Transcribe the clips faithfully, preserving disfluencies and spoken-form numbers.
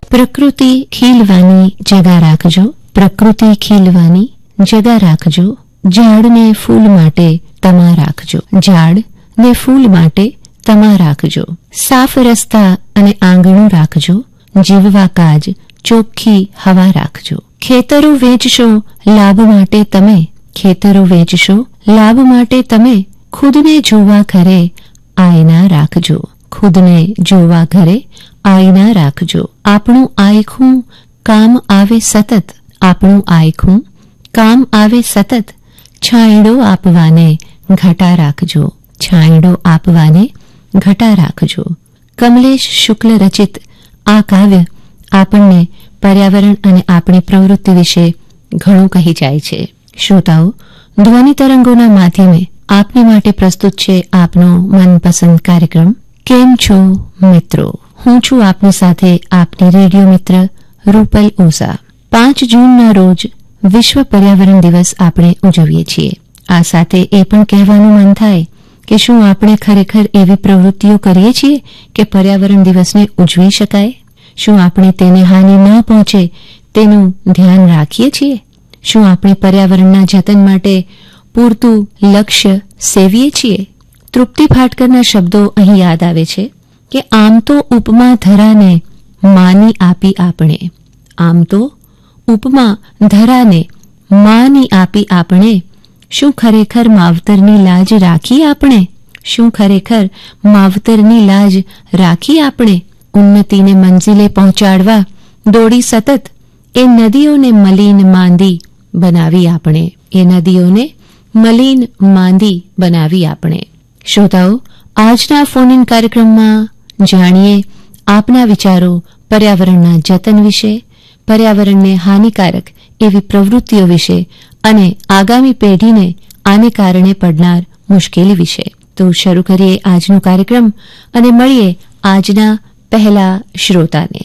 પ્રકૃતિ ખીલવાની જગા રાખજો, પ્રકૃતિ ખીલવાની જગા રાખજો, ઝાડને ફૂલ માટે તમા રાખજો, ઝાડને ફૂલ માટે તમા રાખજો, સાફ રસ્તા અને આંગણું રાખજો, જીવવા કાજ ચોખ્ખી હવા રાખજો, ખેતરો વેચશો લાભ માટે તમે, ખેતરો વેચશો લાભ માટે તમે, ખુદને જોવા ઘરે આયના રાખજો, ખુદને જોવા ઘરે આયના રાખજો, આપણું આયખું કામ આવે સતત, આપણું આયખું કામ આવે સતત, છાંયડો આપવાને ઘટા રાખજો, છાંયડો આપવાને ઘટા રાખજો. કમલેશ શુક્લ રચિત આ કાવ્ય આપણને પર્યાવરણ અને આપણી પ્રવૃત્તિ વિશે ઘણું કહી જાય છે. શ્રોતાઓ, ધ્વનિ તરંગોના માધ્યમે આપની માટે પ્રસ્તુત છે આપનો મનપસંદ કાર્યક્રમ કેમ છો મિત્રો. હું છું આપની સાથે આપની રેડિયો મિત્ર રૂપલ ઓઝા. પાંચ જૂનના રોજ વિશ્વ પર્યાવરણ દિવસ આપણે ઉજવીએ છીએ. આ સાથે એ પણ કહેવાનું મન થાય કે શું આપણે ખરેખર એવી પ્રવૃત્તિઓ કરીએ છીએ કે પર્યાવરણ દિવસને ઉજવી શકાય? શું આપણે તેને હાનિ ન પહોંચે તેનું ધ્યાન રાખીએ છીએ? શું આપણે પર્યાવરણના જતન માટે પૂરતું લક્ષ્ય સેવીએ છીએ? તૃપ્તિ ફાટકરના શબ્દો અહીં યાદ આવે છે કે આમ તો ઉપમા ધરાને માની આપી આપણે, આમ તો ઉપમા ધરાને માની આપી આપણે, શું ખરેખર માવતરની લાજ રાખી આપણે? શું ખરેખર માવતરની લાજ રાખી આપણે? ઉન્નતિને મંઝિલે પહોંચાડવા દોડી સતત એ નદીઓને મલિન માંદી બનાવી આપણે, એ નદીઓને મલિન માંદી બનાવી આપણે. શ્રોતાઓ, આજના ફોન ઇન કાર્યક્રમમાં જાણીએ આપના વિચારો પર્યાવરણના જતન વિશે, પર્યાવરણને હાનિકારક એવી પ્રવૃત્તિઓ વિશે અને આગામી પેઢીને આને કારણે પડનાર મુશ્કેલી વિશે. તો શરૂ કરીએ આજનો કાર્યક્રમ અને મળીએ આજના पहला श्रोता ने.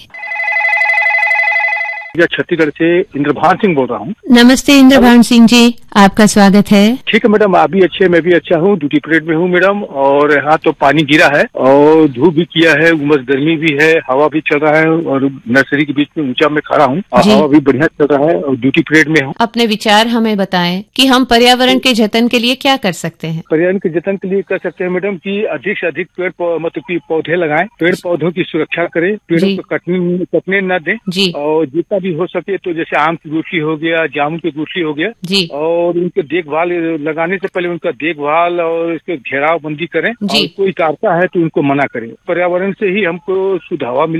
छत्तीसगढ़ से इंद्रभान सिंह बोल रहा हूँ. नमस्ते इंद्रभान सिंह जी, आपका स्वागत है. ठीक है मैडम, आप भी अच्छे, मैं भी अच्छा हूँ. ड्यूटी पीरियड में हूँ मैडम. और यहाँ तो पानी गिरा है और धूप भी किया है, उमस गर्मी भी है, हवा भी चल रहा है और नर्सरी के बीच में ऊंचा में खड़ा हूँ और हवा भी बढ़िया चल रहा है और ड्यूटी पीरियड में हूँ. अपने विचार हमें बताएं कि हम पर्यावरण के जतन के लिए क्या कर सकते हैं. पर्यावरण के जतन के लिए कर सकते हैं मैडम की अधिक से अधिक पेड़ मतलब की पौधे लगाएं, पेड़ पौधों की सुरक्षा करें, पेड़ों को कटने कटने न दें जी. और जितना भी हो सके तो जैसे आम की गुठली हो गया, जामुन की गुठली हो गया जी, और उनके देखभाल लगाने से पहले उनका देखभाल और इसके घेराव बंदी करें. और कोई काटता है तो उनको मना करें. पर्यावरण से ही हमको शुद्ध हवा